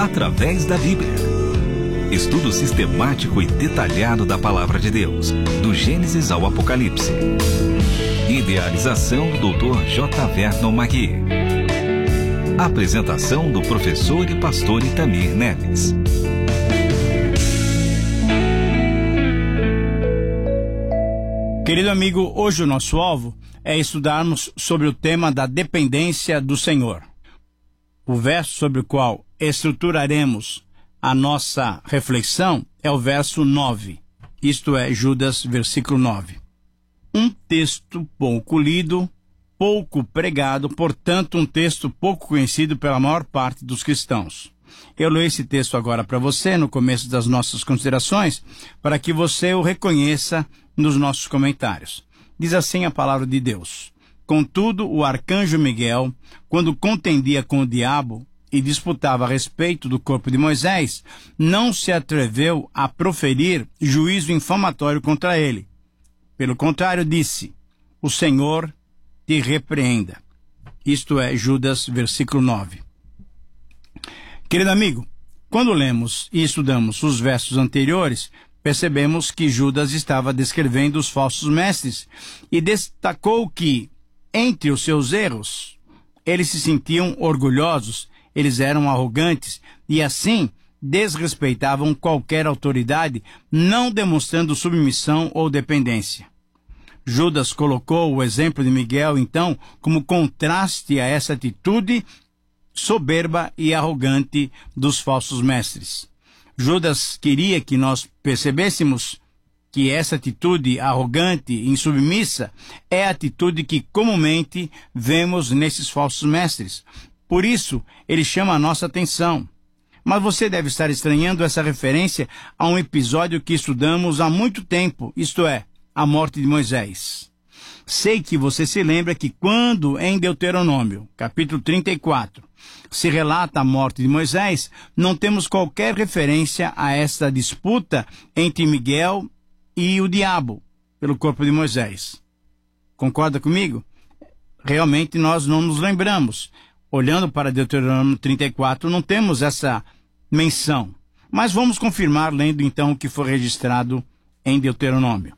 através da Bíblia. Estudo sistemático e detalhado da Palavra de Deus, do Gênesis ao Apocalipse. Idealização do Dr. J. Vernon Magui. Apresentação do professor e pastor Itamir Neves. Querido amigo, hoje o nosso alvo é estudarmos sobre o tema da dependência do Senhor. O verso sobre o qual estruturaremos a nossa reflexão é o verso 9, isto é, Judas, versículo 9. Um texto pouco lido, pouco pregado, portanto um texto pouco conhecido pela maior parte dos cristãos. Eu leio esse texto agora para você, no começo das nossas considerações, para que você o reconheça nos nossos comentários. Diz assim a palavra de Deus: Contudo, o arcanjo Miguel, quando contendia com o diabo e disputava a respeito do corpo de Moisés, não se atreveu a proferir juízo infamatório contra ele. Pelo contrário, disse: O Senhor te repreenda. Isto é, Judas, versículo 9. Querido amigo, quando lemos e estudamos os versos anteriores, percebemos que Judas estava descrevendo os falsos mestres e destacou que, entre os seus erros, eles se sentiam orgulhosos, eles eram arrogantes e, assim, desrespeitavam qualquer autoridade, não demonstrando submissão ou dependência. Judas colocou o exemplo de Miguel, então, como contraste a essa atitude soberba e arrogante dos falsos mestres. Judas queria que nós percebêssemos que essa atitude arrogante e insubmissa é a atitude que comumente vemos nesses falsos mestres. Por isso, ele chama a nossa atenção. Mas você deve estar estranhando essa referência a um episódio que estudamos há muito tempo, isto é, a morte de Moisés. Sei que você se lembra que quando em Deuteronômio, capítulo 34, se relata a morte de Moisés, não temos qualquer referência a esta disputa entre Miguel e o diabo pelo corpo de Moisés. Concorda comigo? Realmente nós não nos lembramos. Olhando para Deuteronômio 34, não temos essa menção. Mas vamos confirmar lendo então o que foi registrado em Deuteronômio.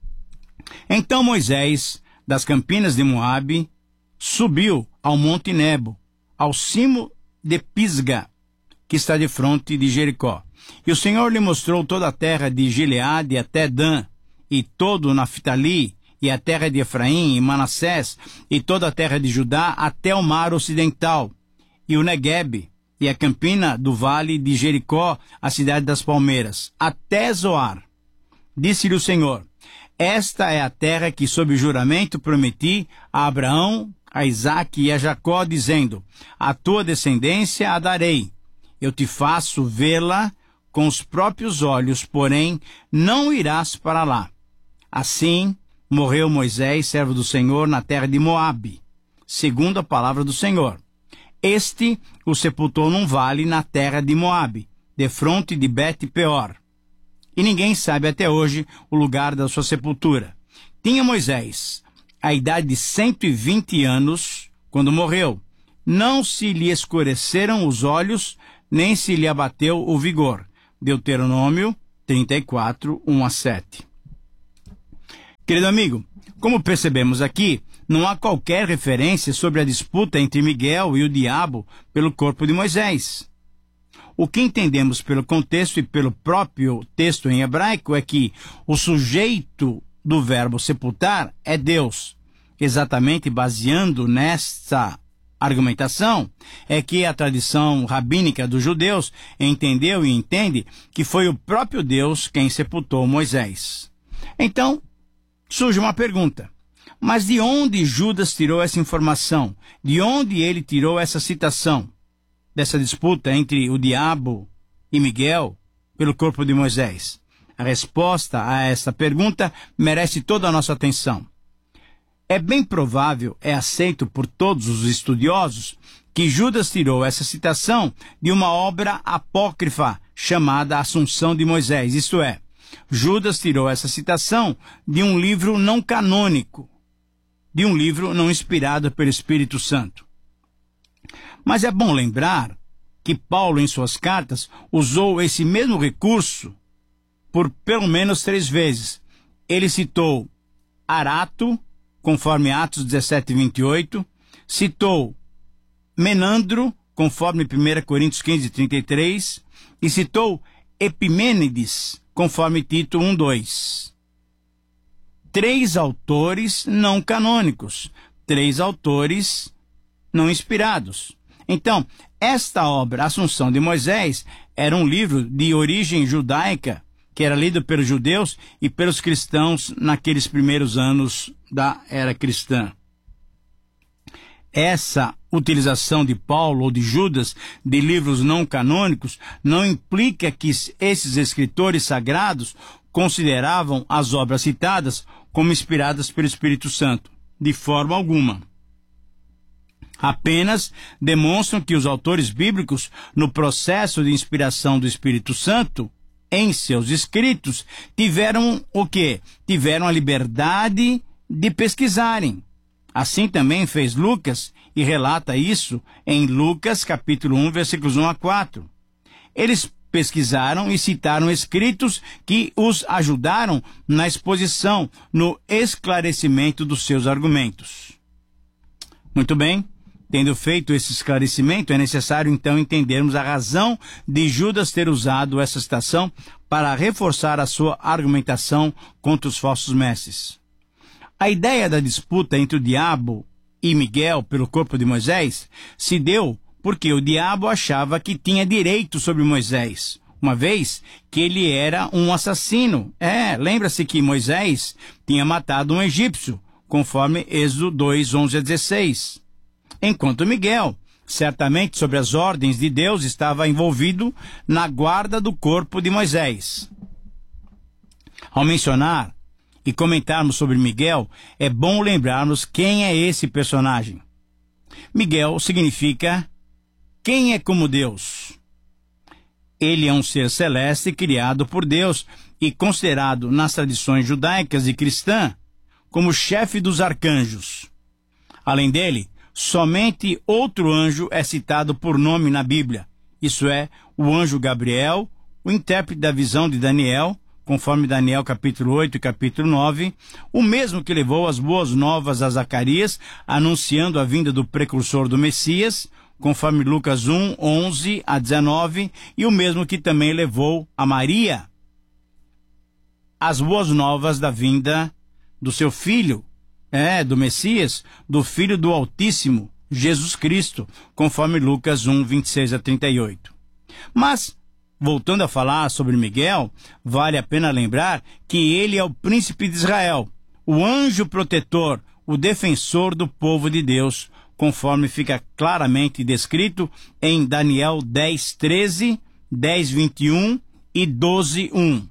Então Moisés, das campinas de Moabe, subiu ao monte Nebo, ao cimo de Pisga, que está de fronte de Jericó. E o Senhor lhe mostrou toda a terra de Gileade até Dan, e todo o Naftali, e a terra de Efraim e Manassés, e toda a terra de Judá até o mar ocidental, e o Neguebe, e a campina do vale de Jericó, a cidade das palmeiras, até Zoar. Disse-lhe o Senhor: Esta é a terra que, sob juramento, prometi a Abraão, a Isaque e a Jacó, dizendo: A tua descendência a darei. Eu te faço vê-la com os próprios olhos, porém não irás para lá. Assim morreu Moisés, servo do Senhor, na terra de Moabe, segundo a palavra do Senhor. Este o sepultou num vale na terra de Moabe, defronte de Bet-peor. E ninguém sabe até hoje o lugar da sua sepultura. Tinha Moisés a idade de 120 anos quando morreu. Não se lhe escureceram os olhos, nem se lhe abateu o vigor. Deuteronômio 34, 1 a 7. Querido amigo, como percebemos aqui, não há qualquer referência sobre a disputa entre Miguel e o diabo pelo corpo de Moisés. O que entendemos pelo contexto e pelo próprio texto em hebraico é que o sujeito do verbo sepultar é Deus. Exatamente baseando nesta argumentação, é que a tradição rabínica dos judeus entendeu e entende que foi o próprio Deus quem sepultou Moisés. Então, surge uma pergunta: mas de onde Judas tirou essa informação? De onde ele tirou essa citação dessa disputa entre o diabo e Miguel pelo corpo de Moisés? A resposta a essa pergunta merece toda a nossa atenção. É bem provável, é aceito por todos os estudiosos, que Judas tirou essa citação de uma obra apócrifa chamada Assunção de Moisés, isto é, Judas tirou essa citação de um livro não canônico, de um livro não inspirado pelo Espírito Santo. Mas é bom lembrar que Paulo, em suas cartas, usou esse mesmo recurso por pelo menos 3 vezes. Ele citou Arato, conforme Atos 17, 28, citou Menandro, conforme 1 Coríntios 15, 33, e citou Epimênides, conforme Tito 1, 2. 3 autores não canônicos, 3 autores não inspirados. Então, esta obra, Assunção de Moisés, era um livro de origem judaica, que era lido pelos judeus e pelos cristãos naqueles primeiros anos da era cristã. Essa utilização de Paulo ou de Judas de livros não canônicos não implica que esses escritores sagrados consideravam as obras citadas como inspiradas pelo Espírito Santo, de forma alguma. Apenas demonstram que os autores bíblicos, no processo de inspiração do Espírito Santo, em seus escritos, tiveram o quê? Tiveram a liberdade de pesquisarem. Assim também fez Lucas, e relata isso em Lucas capítulo 1, versículos 1 a 4. Eles pesquisaram e citaram escritos que os ajudaram na exposição, no esclarecimento dos seus argumentos. Muito bem, tendo feito esse esclarecimento, é necessário então entendermos a razão de Judas ter usado essa citação para reforçar a sua argumentação contra os falsos mestres. A ideia da disputa entre o diabo e Miguel pelo corpo de Moisés se deu porque o diabo achava que tinha direito sobre Moisés, uma vez que ele era um assassino. Lembra-se que Moisés tinha matado um egípcio, conforme Êxodo 2, 11 a 16. Enquanto Miguel, certamente sob as ordens de Deus, estava envolvido na guarda do corpo de Moisés. Ao mencionar e comentarmos sobre Miguel, é bom lembrarmos quem é esse personagem. Miguel significa quem é como Deus. Ele é um ser celeste criado por Deus e considerado nas tradições judaicas e cristã como chefe dos arcanjos. Além dele, somente outro anjo é citado por nome na Bíblia, isso é, o anjo Gabriel, o intérprete da visão de Daniel, conforme Daniel capítulo 8 e capítulo 9, o mesmo que levou as boas novas a Zacarias, anunciando a vinda do precursor do Messias, conforme Lucas 1, 11 a 19, e o mesmo que também levou a Maria as boas novas da vinda do seu filho, do Messias, do Filho do Altíssimo, Jesus Cristo, conforme Lucas 1, 26 a 38. Mas, voltando a falar sobre Miguel, vale a pena lembrar que ele é o príncipe de Israel, o anjo protetor, o defensor do povo de Deus, conforme fica claramente descrito em Daniel 10, 13, 10, 21 e 12, 1.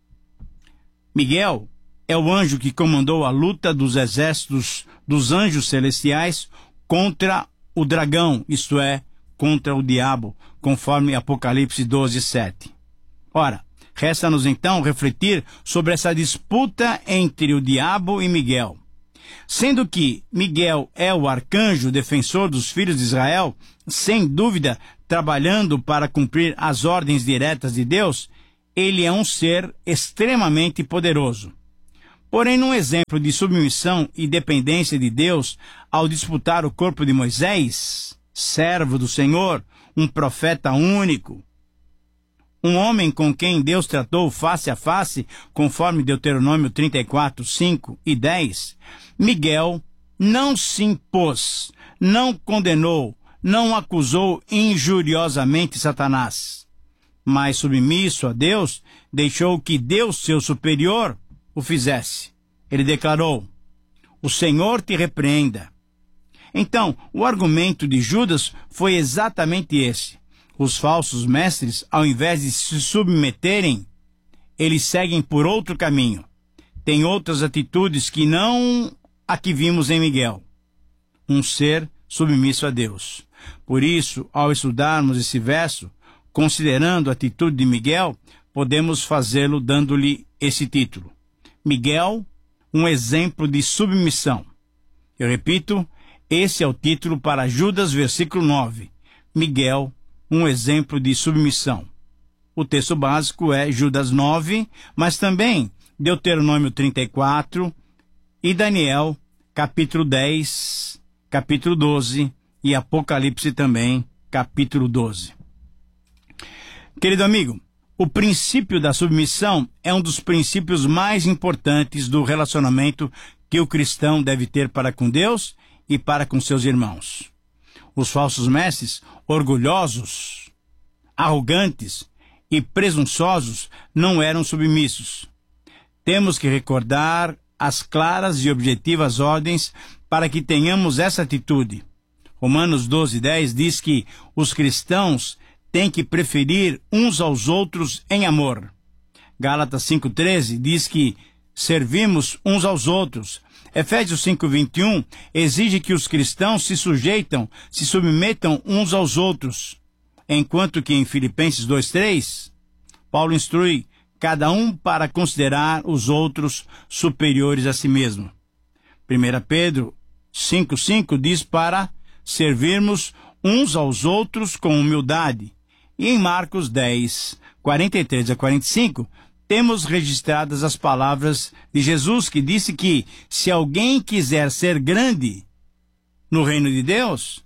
Miguel é o anjo que comandou a luta dos exércitos dos anjos celestiais contra o dragão, isto é, contra o diabo, conforme Apocalipse 12, 7. Ora, resta-nos então refletir sobre essa disputa entre o diabo e Miguel. Sendo que Miguel é o arcanjo defensor dos filhos de Israel, sem dúvida trabalhando para cumprir as ordens diretas de Deus, ele é um ser extremamente poderoso. Porém, num exemplo de submissão e dependência de Deus, ao disputar o corpo de Moisés, servo do Senhor, um profeta único, um homem com quem Deus tratou face a face, conforme Deuteronômio 34, 5 e 10, Miguel não se impôs, não condenou, não acusou injuriosamente Satanás, mas submisso a Deus, deixou que Deus, seu superior, o fizesse. Ele declarou: "O Senhor te repreenda." Então, o argumento de Judas foi exatamente esse. Os falsos mestres, ao invés de se submeterem, eles seguem por outro caminho. Têm outras atitudes que não a que vimos em Miguel. Um ser submisso a Deus. Por isso, ao estudarmos esse verso, considerando a atitude de Miguel, podemos fazê-lo dando-lhe esse título: Miguel, um exemplo de submissão. Eu repito, esse é o título para Judas, versículo 9. Miguel, um exemplo de submissão. O texto básico é Judas 9, mas também Deuteronômio 34 e Daniel, capítulo 10, capítulo 12 e Apocalipse também, capítulo 12. Querido amigo, o princípio da submissão é um dos princípios mais importantes do relacionamento que o cristão deve ter para com Deus e para com seus irmãos. Os falsos mestres, orgulhosos, arrogantes e presunçosos, não eram submissos. Temos que recordar as claras e objetivas ordens para que tenhamos essa atitude. Romanos 12:10 diz que os cristãos têm que preferir uns aos outros em amor. Gálatas 5:13 diz que servimos uns aos outros. Efésios 5:21 exige que os cristãos se submetam uns aos outros, enquanto que em Filipenses 2:3, Paulo instrui cada um para considerar os outros superiores a si mesmo. 1 Pedro 5:5 diz para servirmos uns aos outros com humildade. E em Marcos 10:43 a 45, temos registradas as palavras de Jesus, que disse que se alguém quiser ser grande no reino de Deus,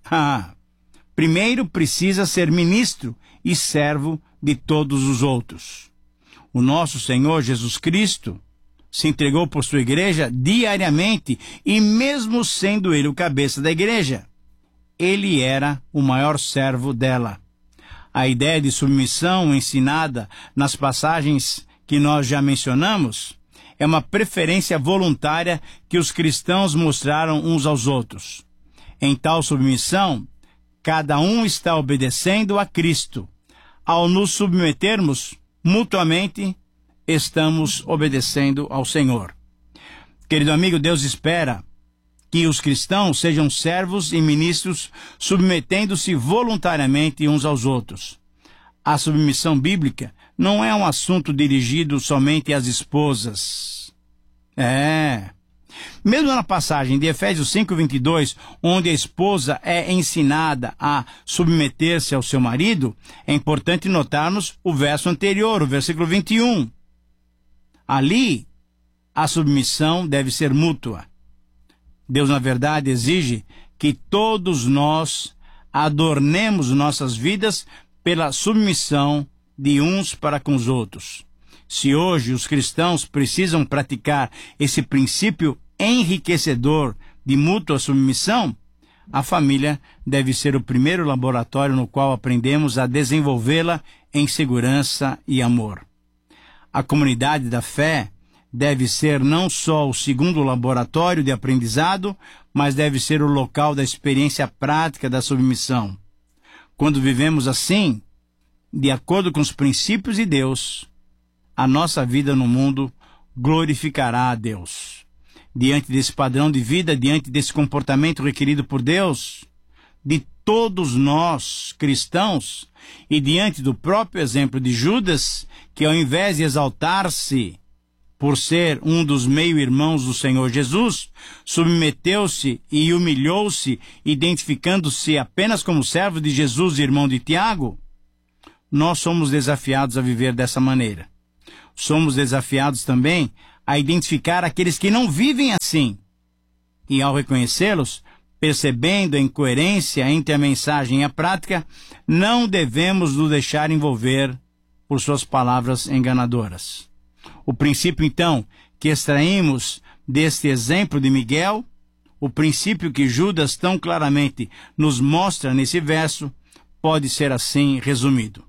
primeiro precisa ser ministro e servo de todos os outros. O nosso Senhor Jesus Cristo se entregou por sua igreja diariamente, e mesmo sendo ele o cabeça da igreja, ele era o maior servo dela. A ideia de submissão ensinada nas passagens que nós já mencionamos é uma preferência voluntária que os cristãos mostraram uns aos outros. Em tal submissão, cada um está obedecendo a Cristo. Ao nos submetermos mutuamente, estamos obedecendo ao Senhor. Querido amigo, Deus espera que os cristãos sejam servos e ministros, submetendo-se voluntariamente uns aos outros. A submissão bíblica não é um assunto dirigido somente às esposas. Mesmo na passagem de Efésios 5:22, onde a esposa é ensinada a submeter-se ao seu marido, é importante notarmos o verso anterior, o versículo 21. Ali, a submissão deve ser mútua. Deus, na verdade, exige que todos nós adornemos nossas vidas pela submissão de uns para com os outros. Se hoje os cristãos precisam praticar esse princípio enriquecedor de mútua submissão, a família deve ser o primeiro laboratório no qual aprendemos a desenvolvê-la em segurança e amor. A comunidade da fé deve ser não só o segundo laboratório de aprendizado, mas deve ser o local da experiência prática da submissão. Quando vivemos assim, de acordo com os princípios de Deus, a nossa vida no mundo glorificará a Deus. Diante desse padrão de vida, diante desse comportamento requerido por Deus, de todos nós cristãos, e diante do próprio exemplo de Judas, que ao invés de exaltar-se por ser um dos meio-irmãos do Senhor Jesus, submeteu-se e humilhou-se, identificando-se apenas como servo de Jesus e irmão de Tiago, nós somos desafiados a viver dessa maneira. Somos desafiados também a identificar aqueles que não vivem assim. E ao reconhecê-los, percebendo a incoerência entre a mensagem e a prática, não devemos nos deixar envolver por suas palavras enganadoras. O princípio, então, que extraímos deste exemplo de Miguel, o princípio que Judas tão claramente nos mostra nesse verso, pode ser assim resumido.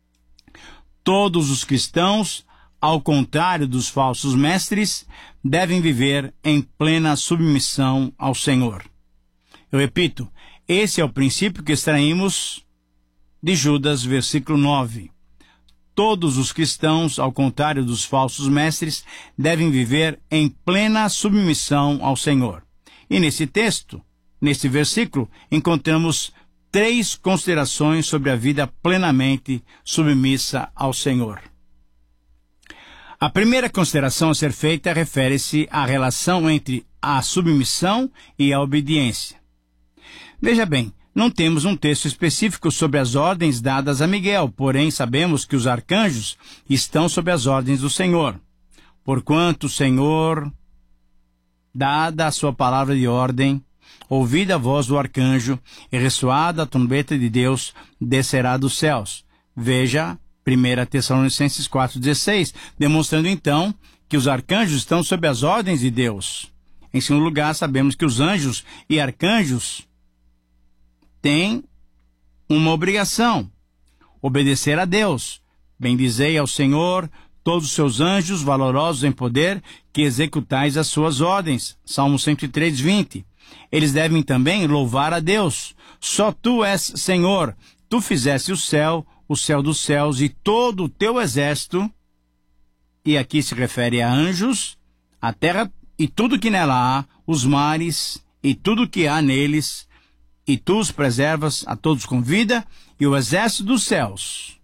Todos os cristãos, ao contrário dos falsos mestres, devem viver em plena submissão ao Senhor. Eu repito, esse é o princípio que extraímos de Judas, versículo 9. Todos os cristãos, ao contrário dos falsos mestres, devem viver em plena submissão ao Senhor. E nesse texto, nesse versículo, encontramos 3 considerações sobre a vida plenamente submissa ao Senhor. A primeira consideração a ser feita refere-se à relação entre a submissão e a obediência. Veja bem, Não temos um texto específico sobre as ordens dadas a Miguel, porém sabemos que os arcanjos estão sob as ordens do Senhor. Porquanto o Senhor, dada a sua palavra de ordem, ouvida a voz do arcanjo e ressoada a trombeta de Deus, descerá dos céus. Veja 1 Tessalonicenses 4,16, demonstrando então que os arcanjos estão sob as ordens de Deus. Em segundo lugar, sabemos que os anjos e arcanjos têm uma obrigação: obedecer a Deus. Bendizei ao Senhor todos os seus anjos, valorosos em poder, que executais as suas ordens. Salmo 103, 20. Eles devem também louvar a Deus. Só tu és Senhor. Tu fizeste o céu dos céus e todo o teu exército. E aqui se refere a anjos, a terra e tudo que nela há, os mares e tudo que há neles. E tu os preservas a todos com vida, e o exército dos céus,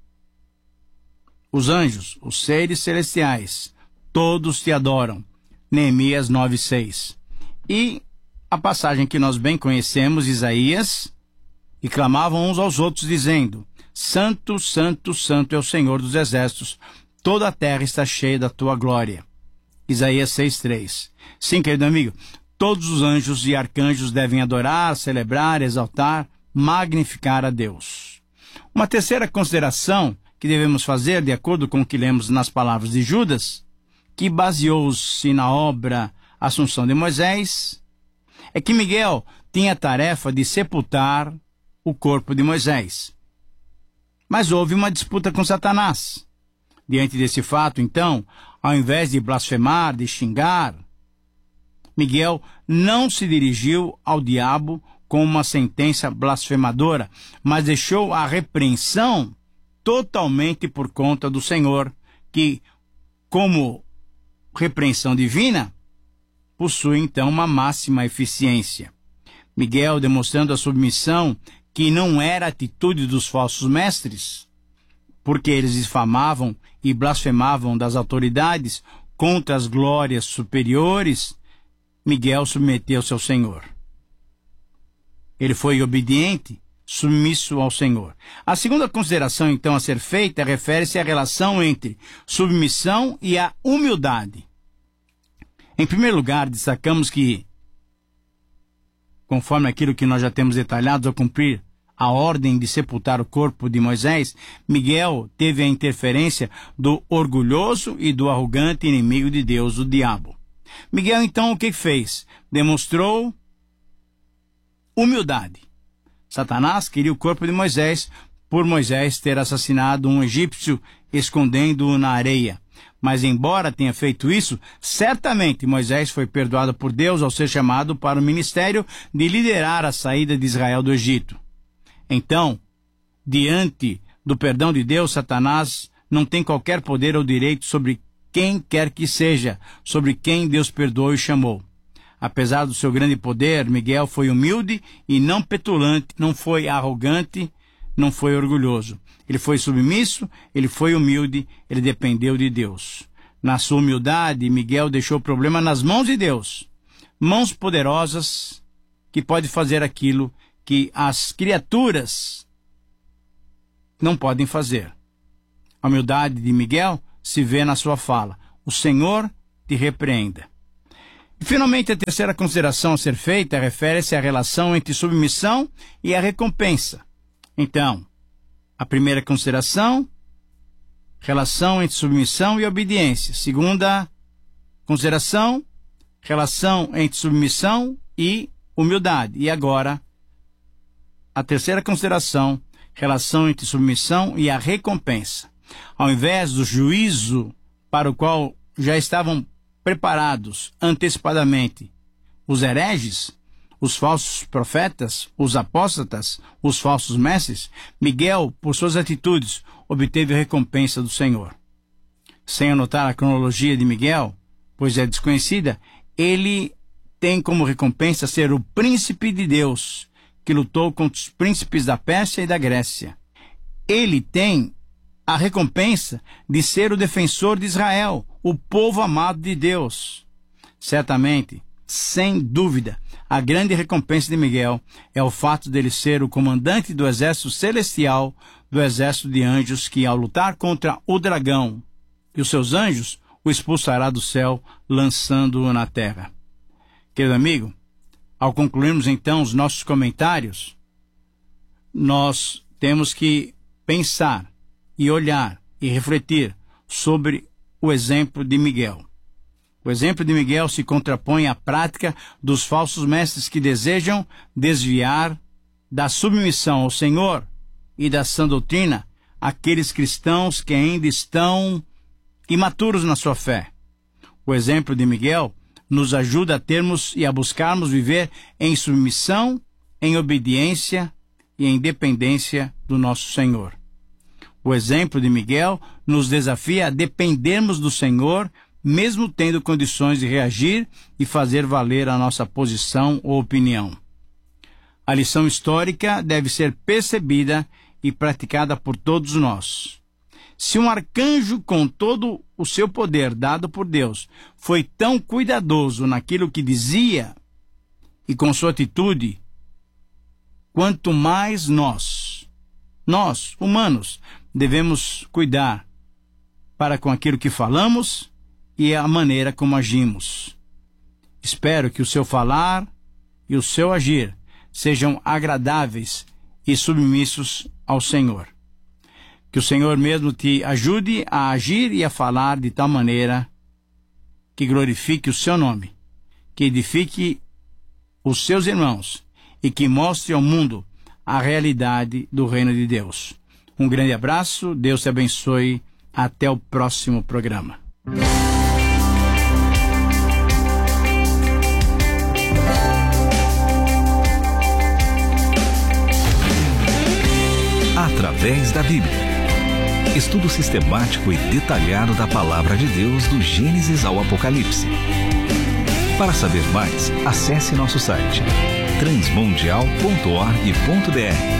os anjos, os seres celestiais, todos te adoram. Neemias 9:6. E a passagem que nós bem conhecemos, Isaías, e clamavam uns aos outros, dizendo: Santo, Santo, Santo é o Senhor dos exércitos, toda a terra está cheia da tua glória. Isaías 6:3. Sim, querido amigo, todos os anjos e arcanjos devem adorar, celebrar, exaltar, magnificar a Deus. Uma terceira consideração que devemos fazer, de acordo com o que lemos nas palavras de Judas, que baseou-se na obra Assunção de Moisés, é que Miguel tinha a tarefa de sepultar o corpo de Moisés. Mas houve uma disputa com Satanás. Diante desse fato, então, ao invés de blasfemar, de xingar, Miguel não se dirigiu ao diabo com uma sentença blasfemadora, mas deixou a repreensão totalmente por conta do Senhor, que, como repreensão divina, possui então uma máxima eficiência. Miguel, demonstrando a submissão, que não era a atitude dos falsos mestres, porque eles difamavam e blasfemavam das autoridades contra as glórias superiores, Miguel submeteu-se ao Senhor. Ele foi obediente, submisso ao Senhor. A segunda consideração, então, a ser feita, refere-se à relação entre submissão e a humildade. Em primeiro lugar, destacamos que, conforme aquilo que nós já temos detalhado, ao cumprir a ordem de sepultar o corpo de Moisés, Miguel teve a interferência do orgulhoso e do arrogante inimigo de Deus, o diabo. Miguel, então, o que fez? Demonstrou humildade. Satanás queria o corpo de Moisés por Moisés ter assassinado um egípcio escondendo-o na areia. Mas, embora tenha feito isso, certamente Moisés foi perdoado por Deus ao ser chamado para o ministério de liderar a saída de Israel do Egito. Então, diante do perdão de Deus, Satanás não tem qualquer poder ou direito sobre quem quer que seja, sobre quem Deus perdoou e chamou. Apesar do seu grande poder, Miguel foi humilde e não petulante, não foi arrogante, não foi orgulhoso. Ele foi submisso, ele foi humilde, ele dependeu de Deus. Na sua humildade, Miguel deixou o problema nas mãos de Deus. Mãos poderosas que pode fazer aquilo que as criaturas não podem fazer. A humildade de Miguel se vê na sua fala: o Senhor te repreenda. E, finalmente, a terceira consideração a ser feita refere-se à relação entre submissão e a recompensa. Então, a primeira consideração, relação entre submissão e obediência. Segunda consideração, relação entre submissão e humildade. E agora, a terceira consideração, relação entre submissão e a recompensa. Ao invés do juízo para o qual já estavam preparados antecipadamente os hereges, os falsos profetas, os apóstatas, os falsos mestres, Miguel, por suas atitudes, obteve a recompensa do Senhor. Sem anotar a cronologia de Miguel, pois é desconhecida, ele tem como recompensa ser o príncipe de Deus, que lutou contra os príncipes da Pérsia e da Grécia. Ele tem a recompensa de ser o defensor de Israel, o povo amado de Deus. Certamente, Sem dúvida, a grande recompensa de Miguel é o fato dele ser o comandante do exército celestial, do exército de anjos que, ao lutar contra o dragão e os seus anjos, o expulsará do céu, lançando-o na terra. Querido amigo, ao concluirmos então os nossos comentários, nós temos que pensar e olhar e refletir sobre o exemplo de Miguel. O exemplo de Miguel se contrapõe à prática dos falsos mestres que desejam desviar da submissão ao Senhor e da sã doutrina aqueles cristãos que ainda estão imaturos na sua fé. O exemplo de Miguel nos ajuda a termos e a buscarmos viver em submissão, em obediência e em dependência do nosso Senhor. O exemplo de Miguel nos desafia a dependermos do Senhor, mesmo tendo condições de reagir e fazer valer a nossa posição ou opinião. A lição histórica deve ser percebida e praticada por todos nós. Se um arcanjo, com todo o seu poder dado por Deus, foi tão cuidadoso naquilo que dizia e com sua atitude, quanto mais nós, humanos, devemos cuidar para com aquilo que falamos e a maneira como agimos. Espero que o seu falar e o seu agir sejam agradáveis e submissos ao Senhor. Que o Senhor mesmo te ajude a agir e a falar de tal maneira que glorifique o seu nome, que edifique os seus irmãos e que mostre ao mundo a realidade do reino de Deus. Um grande abraço, Deus te abençoe, até o próximo programa. Através da Bíblia. Estudo sistemático e detalhado da Palavra de Deus do Gênesis ao Apocalipse. Para saber mais, acesse nosso site transmundial.org.br.